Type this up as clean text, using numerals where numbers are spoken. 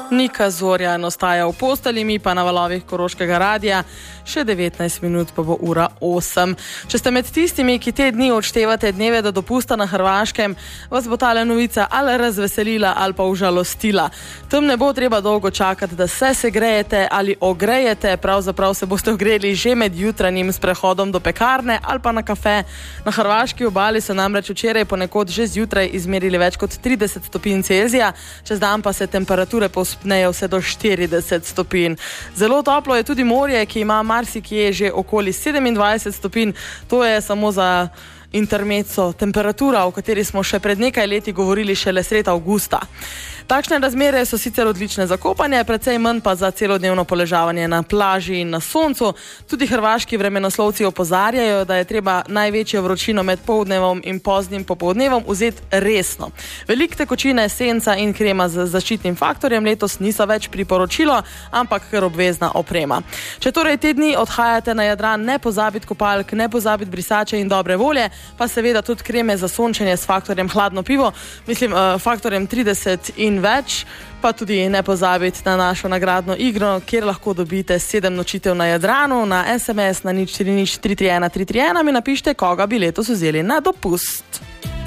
Nika Zorjan ostaja v postelji, mi pa na valovih Koroškega radia, še 19 minut pa bo ura 8. Če ste med tistimi, ki te dni odštevate dneve do dopusta na Hrvaškem, vas bo tale novica ali razveselila ali pa užalostila. Tam ne bo treba dolgo čakati, da se segrejete ali ogrejete, pravzaprav se boste ogreli že med jutranjim sprehodom do pekarne ali pa na kafe. Na hrvaški obali so namreč včeraj ponekod že zjutraj izmerili več kot 30 stopinj Celzija, čez dan pa se temperature povzpnejo vse do 40 stopinj. Zelo toplo je tudi morje, ki ima marsikje že okoli 27 stopinj. To je samo za intermezzo temperatura, o kateri smo še pred nekaj leti govorili šele sredi avgusta. Takšne razmere so sicer odlične za kopanje, precej manj pa za celodnevno poležavanje na plaži in na soncu. Tudi hrvaški vremenoslovci opozarjajo, da je treba največjo vročino med poldnevom in poznim popoldnevom vzeti resno. Velik tekočine, senca in krema z zaščitnim faktorjem letos niso več priporočilo, ampak kar obvezna oprema. Če torej te dni odhajate na Jadran, ne pozabiti kopalk, ne pozabiti brisače in dobre volje, pa seveda tudi kreme za sončenje s faktorjem hladno pivo, faktorjem 30 in več, pa tudi ne pozabiti na našo nagradno igro, kjer lahko dobite 7 nočitev na Jadranu. Na SMS na 040331 331 mi napišite, koga bi letos vzeli na dopust.